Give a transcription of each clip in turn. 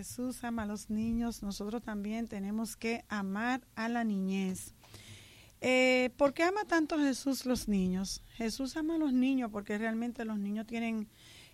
Jesús ama a los niños, nosotros también tenemos que amar a la niñez. ¿Por qué ama tanto Jesús los niños? Jesús ama a los niños porque realmente los niños tienen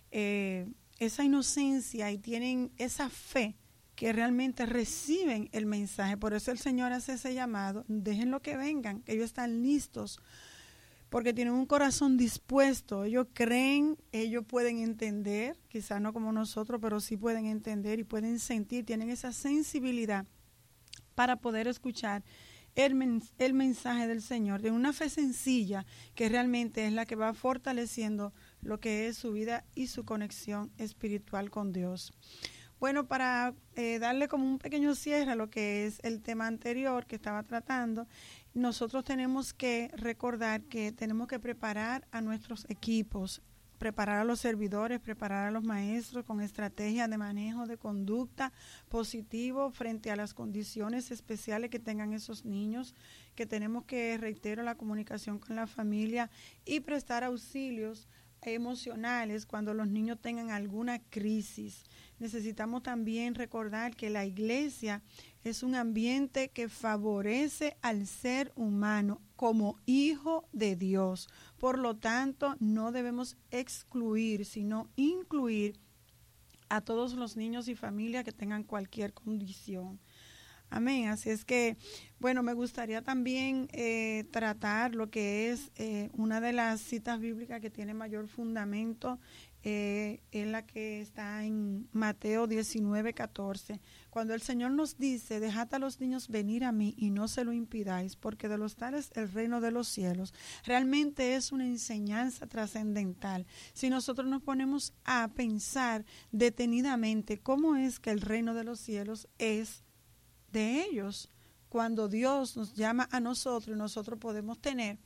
esa inocencia y tienen esa fe que realmente reciben el mensaje. Por eso el Señor hace ese llamado: déjenlo que vengan, que ellos están listos, porque tienen un corazón dispuesto. Ellos creen, ellos pueden entender, quizás no como nosotros, pero sí pueden entender y pueden sentir, tienen esa sensibilidad para poder escuchar el mensaje del Señor, de una fe sencilla que realmente es la que va fortaleciendo lo que es su vida y su conexión espiritual con Dios. Bueno, para darle como un pequeño cierre a lo que es el tema anterior que estaba tratando, nosotros tenemos que recordar que tenemos que preparar a nuestros equipos, preparar a los servidores, preparar a los maestros con estrategias de manejo de conducta positivo frente a las condiciones especiales que tengan esos niños, que tenemos que, reitero, la comunicación con la familia y prestar auxilios emocionales cuando los niños tengan alguna crisis. Necesitamos también recordar que la iglesia es un ambiente que favorece al ser humano como hijo de Dios. Por lo tanto, no debemos excluir, sino incluir a todos los niños y familias que tengan cualquier condición. Amén. Así es que, bueno, me gustaría también tratar lo que es una de las citas bíblicas que tiene mayor fundamento, es la que está en Mateo 19:14, cuando el Señor nos dice: dejad a los niños venir a mí y no se lo impidáis, porque de los tales el reino de los cielos. Realmente es una enseñanza trascendental. Si nosotros nos ponemos a pensar detenidamente cómo es que el reino de los cielos es de ellos, cuando Dios nos llama a nosotros y nosotros podemos tener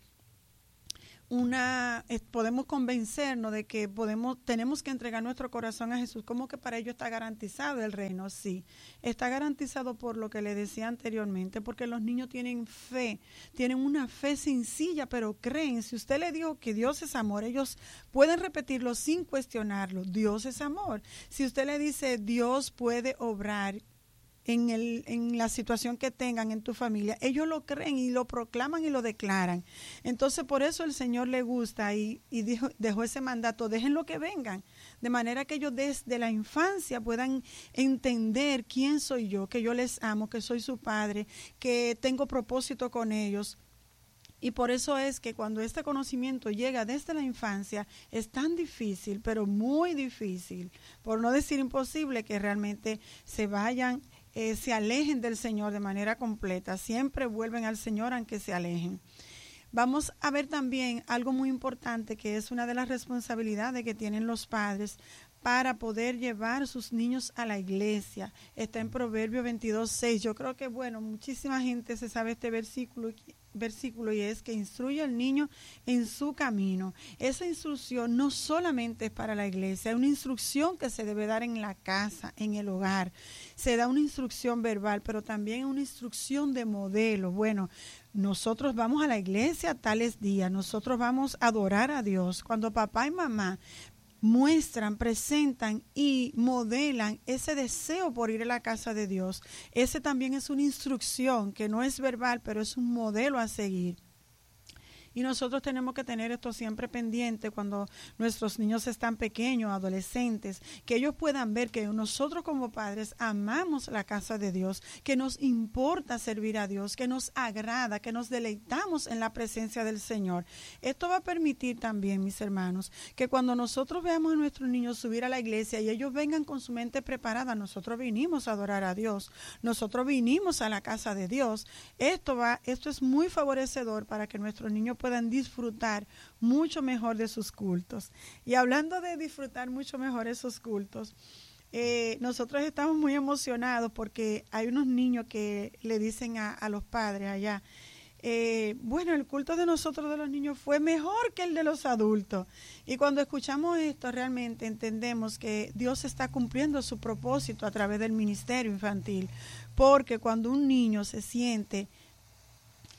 podemos convencernos de que tenemos que entregar nuestro corazón a Jesús, como que para ellos está garantizado el reino. Sí, está garantizado por lo que le decía anteriormente, porque los niños tienen fe, tienen una fe sencilla, pero creen. Si usted le dijo que Dios es amor, ellos pueden repetirlo sin cuestionarlo: Dios es amor. Si usted le dice Dios puede obrar en la situación que tengan en tu familia, ellos lo creen y lo proclaman y lo declaran. Entonces, por eso el Señor le gusta y dejó ese mandato: déjenlo que vengan, de manera que ellos desde la infancia puedan entender quién soy yo, que yo les amo, que soy su padre, que tengo propósito con ellos. Y por eso es que cuando este conocimiento llega desde la infancia, es tan difícil, pero muy difícil, por no decir imposible, que realmente se alejen del Señor de manera completa. Siempre vuelven al Señor aunque se alejen. Vamos a ver también algo muy importante, que es una de las responsabilidades que tienen los padres para poder llevar a sus niños a la iglesia. Está en Proverbios 22:6. Yo creo que, bueno, muchísima gente se sabe este versículo, y es que instruye al niño en su camino. Esa instrucción no solamente es para la iglesia, es una instrucción que se debe dar en la casa, en el hogar. Se da una instrucción verbal, pero también una instrucción de modelo. Bueno, nosotros vamos a la iglesia tales días, nosotros vamos a adorar a Dios. Cuando papá y mamá muestran, presentan y modelan ese deseo por ir a la casa de Dios, ese también es una instrucción que no es verbal, pero es un modelo a seguir. Y nosotros tenemos que tener esto siempre pendiente cuando nuestros niños están pequeños, adolescentes, que ellos puedan ver que nosotros como padres amamos la casa de Dios, que nos importa servir a Dios, que nos agrada, que nos deleitamos en la presencia del Señor. Esto va a permitir también, mis hermanos, que cuando nosotros veamos a nuestros niños subir a la iglesia y ellos vengan con su mente preparada: nosotros vinimos a adorar a Dios, nosotros vinimos a la casa de Dios. Esto es muy favorecedor para que nuestros niños puedan disfrutar mucho mejor de sus cultos. Y hablando de disfrutar mucho mejor esos cultos, nosotros estamos muy emocionados porque hay unos niños que le dicen a los padres allá: bueno, el culto de nosotros de los niños fue mejor que el de los adultos. Y cuando escuchamos esto, realmente entendemos que Dios está cumpliendo su propósito a través del ministerio infantil, porque cuando un niño se siente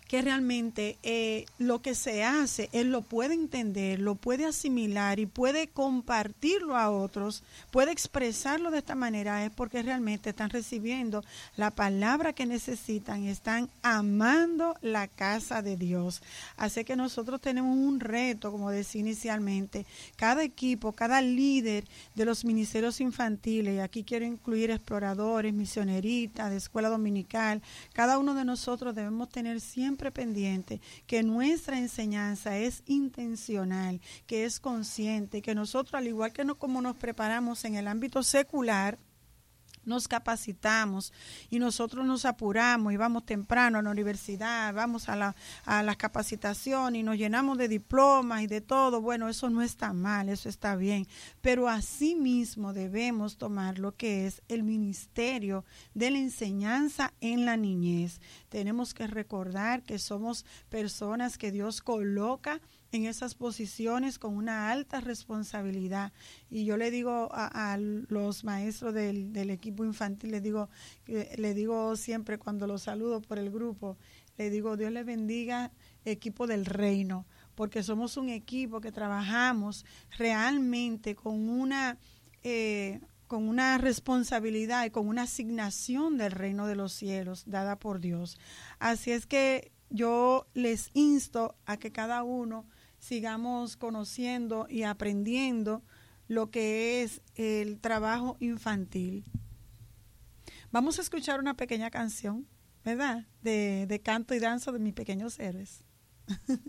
que realmente lo que se hace, él lo puede entender, lo puede asimilar y puede compartirlo a otros, puede expresarlo de esta manera, es porque realmente están recibiendo la palabra que necesitan y están amando la casa de Dios. Así que nosotros tenemos un reto, como decía inicialmente, cada equipo, cada líder de los ministerios infantiles, y aquí quiero incluir exploradores, misioneritas, de escuela dominical, cada uno de nosotros debemos tener siempre pendiente que nuestra enseñanza es intencional, que es consciente, que nosotros, al igual que como nos preparamos en el ámbito secular, nos capacitamos y nosotros nos apuramos y vamos temprano a la universidad, vamos a las capacitaciones y nos llenamos de diplomas y de todo. Bueno, eso no está mal, eso está bien, pero asimismo debemos tomar lo que es el ministerio de la enseñanza en la niñez. Tenemos que recordar que somos personas que Dios coloca en esas posiciones con una alta responsabilidad. Y yo le digo a los maestros del equipo infantil, le digo siempre cuando los saludo por el grupo, le digo, Dios les bendiga, equipo del reino, porque somos un equipo que trabajamos realmente con una responsabilidad y con una asignación del reino de los cielos dada por Dios. Así es que yo les insto a que cada uno sigamos conociendo y aprendiendo lo que es el trabajo infantil. Vamos a escuchar una pequeña canción, ¿verdad? De canto y danza de mis pequeños héroes.